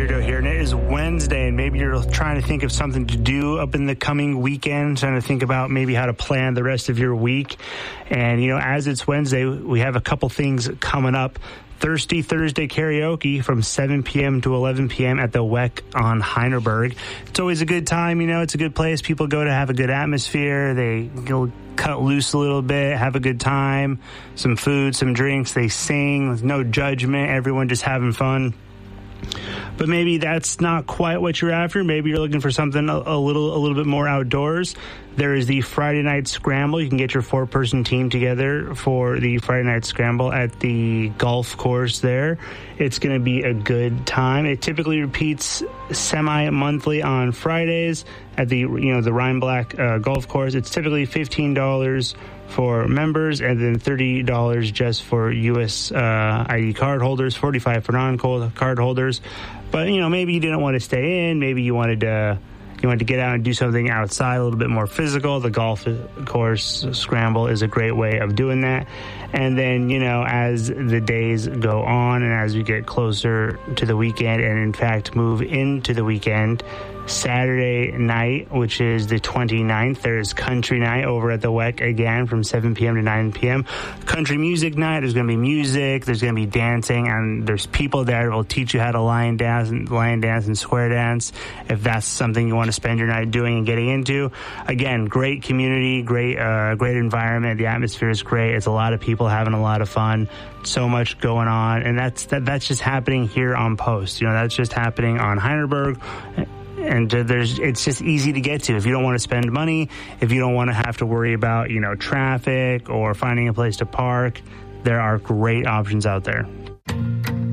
Weirdo here, and it is Wednesday, and maybe you're trying to think of something to do up in the coming weekend, trying to think about maybe how to plan the rest of your week. And, as it's Wednesday, we have a couple things coming up. Thirsty Thursday karaoke from 7 p.m. to 11 p.m. at the WEC on Heinerberg. It's always a good time, it's a good place. People go to have a good atmosphere. They go cut loose a little bit, have a good time, some food, some drinks. They sing with no judgment, everyone just having fun. But maybe that's not quite what you're after. Maybe you're looking for something a little bit more outdoors. There is the Friday Night Scramble. You can get your 4-person team together for the Friday Night Scramble at the golf course there. It's going to be a good time. It typically repeats semi-monthly on Fridays at the the Rhineblack golf course. It's typically $15 for members, and then $30 just for U.S. ID card holders, $45 for non-card holders. But, maybe you didn't want to stay in. Maybe you wanted to get out and do something outside, a little bit more physical. The golf course scramble is a great way of doing that. And then, as the days go on and as we get closer to the weekend and, in fact, move into the weekend, Saturday night, which is the 29th, there's country night over at the WEC again from 7 p.m. to 9 p.m. Country music night. There's going to be music. There's going to be dancing, and there's people there who will teach you how to line dance and square dance if that's something you want to spend your night doing and getting into. Again, great community, great environment. The atmosphere is great. It's a lot of people having a lot of fun. So much going on, and that's just happening here on Post. That's just happening on Heinerberg. And it's just easy to get to. If you don't want to spend money, if you don't want to have to worry about, traffic or finding a place to park, there are great options out there.